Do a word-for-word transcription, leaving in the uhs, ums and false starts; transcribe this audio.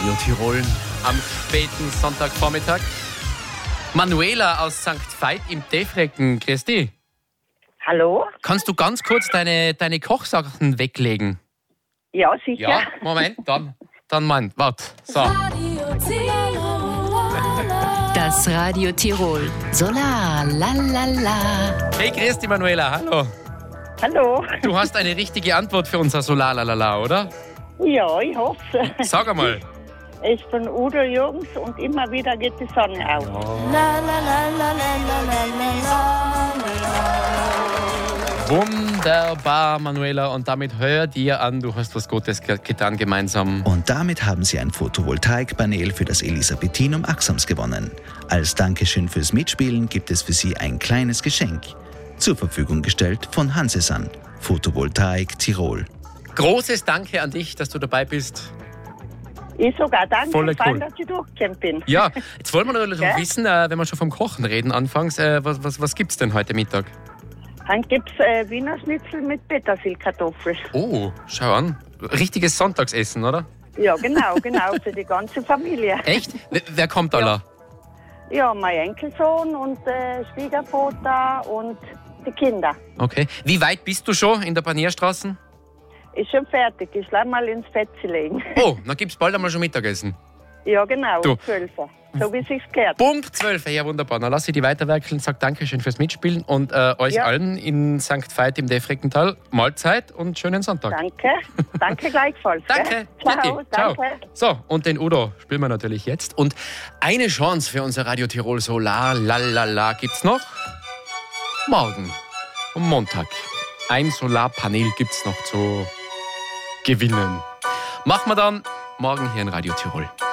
Radio Tirol am späten Sonntagvormittag. Manuela aus Sankt Veit im Defrecken. Grüß dich. Hallo? Kannst du ganz kurz deine, deine Kochsachen weglegen? Ja, sicher. Ja, Moment, dann, dann mein, warte. So. Das Radio Tirol. Solar, la la la. Hey, grüß dich, Manuela, hallo. Hallo? Du hast eine richtige Antwort für unser Solarlalala, oder? Ja, ich hoffe. Sag einmal. Ich bin Udo Jürgens und immer wieder geht die Sonne auf. Wunderbar, Manuela. Und damit hör dir an, du hast was Gutes getan gemeinsam. Und damit haben Sie ein Photovoltaikpanel für das Elisabethinum Axams gewonnen. Als Dankeschön fürs Mitspielen gibt es für Sie ein kleines Geschenk. Zur Verfügung gestellt von Hansesan, Photovoltaik Tirol. Großes Danke an dich, dass du dabei bist. Ich sogar danke, Voll vor allem, cool. dass ich durchgekämpft bin. Ja, jetzt wollen wir natürlich Gell? noch wissen, äh, wenn wir schon vom Kochen reden anfangs, äh, was, was, was gibt's denn heute Mittag? Dann gibt es äh, Wiener Schnitzel mit Petersilkartoffeln. Oh, schau an. Richtiges Sonntagsessen, oder? Ja, genau, genau, für die ganze Familie. Echt? W- wer kommt da? Ja, mein Enkelsohn und äh, Schwiegervater und die Kinder. Okay. Wie weit bist du schon in der Panierstraße? Ist schon fertig, ich lasse mal ins Fettchen legen. Oh, dann gibt's bald einmal schon Mittagessen. Ja, genau, Du. um zwölf. So wie es sich gehört. Punkt zwölf, ja wunderbar. Dann lass ich die weiterwerkeln, sag Dankeschön fürs Mitspielen und äh, euch Ja. allen in Sankt Veit im Defreckental Mahlzeit und schönen Sonntag. Danke, danke gleichfalls. Danke. Gell? Ciao, Bitte. Ciao. danke. So, und den Udo spielen wir natürlich jetzt. Und eine Chance für unser Radio Tirol Solar Lalala gibt's noch. Morgen, am Montag. Ein Solarpanel gibt's noch zu gewinnen. Machen wir dann morgen hier in Radio Tirol.